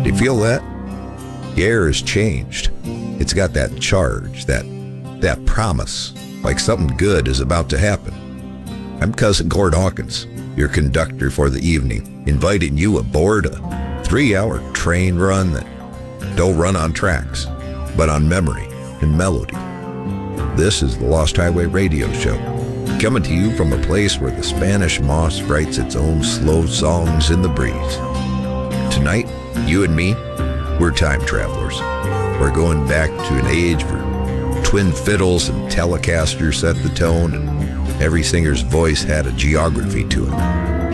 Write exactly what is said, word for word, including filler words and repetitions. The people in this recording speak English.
Do you feel that? The air has changed. It's got that charge, that that promise, like something good is about to happen. I'm Cousin Gord Hawkins, your conductor for the evening, inviting you aboard a three-hour train run that don't run on tracks, but on memory and melody. This is the Lost Highway Radio Show, coming to you from a place where the Spanish moss writes its own slow songs in the breeze. Tonight, you and me, we're time travelers. We're going back to an age where twin fiddles and Telecasters set the tone, and every singer's voice had a geography to it.